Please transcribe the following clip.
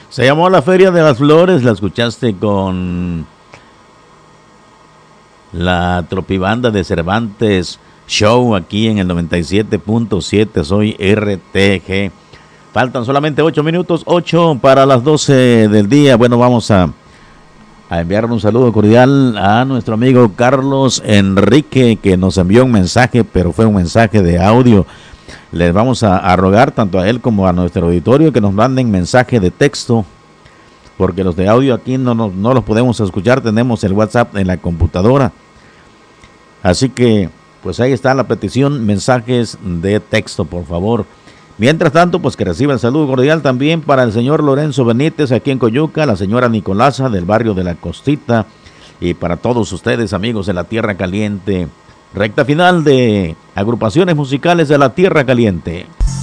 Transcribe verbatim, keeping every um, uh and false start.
Se llamó La Feria de las Flores, la escuchaste con la Tropibanda de Cervantes Show aquí en el noventa y siete punto siete. Soy R T G. Faltan solamente ocho minutos, ocho para las doce del día. Bueno, vamos a, a enviar un saludo cordial a nuestro amigo Carlos Enrique, que nos envió un mensaje, pero fue un mensaje de audio. Les vamos a, a rogar tanto a él como a nuestro auditorio que nos manden mensaje de texto, porque los de audio aquí no, no, no los podemos escuchar. Tenemos el WhatsApp en la computadora. Así que, pues ahí está la petición, mensajes de texto, por favor. Mientras tanto, pues que reciba el saludo cordial también para el señor Lorenzo Benítez aquí en Coyuca, la señora Nicolasa del barrio de La Costita, y para todos ustedes, amigos de la Tierra Caliente. Recta final de agrupaciones musicales de la Tierra Caliente.